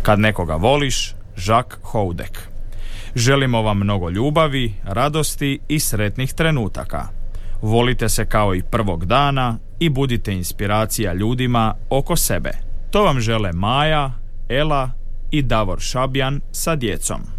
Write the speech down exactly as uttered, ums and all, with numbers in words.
Kad nekoga voliš, Jacques Houdek. Želimo vam mnogo ljubavi, radosti i sretnih trenutaka. Volite se kao i prvog dana i budite inspiracija ljudima oko sebe. To vam žele Maja, Ela i Davor Šabjan sa djecom.